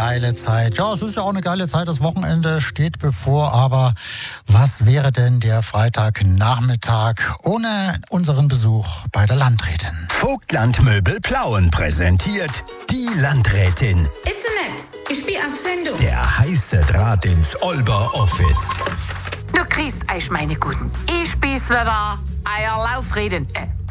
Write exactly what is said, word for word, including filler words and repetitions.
geile Zeit. Ja, es ist ja auch eine geile Zeit. Das Wochenende steht bevor. Aber was wäre denn der Freitagnachmittag ohne unseren Besuch bei der Landrätin? Vogtlandmöbel Plauen präsentiert die Landrätin. Itzenet, ich bin auf Sendung. Der heiße Draht ins Olber Office. Du kriegst euch, meine Guten. Ich bin's wieder, euer Laufreden. Äh,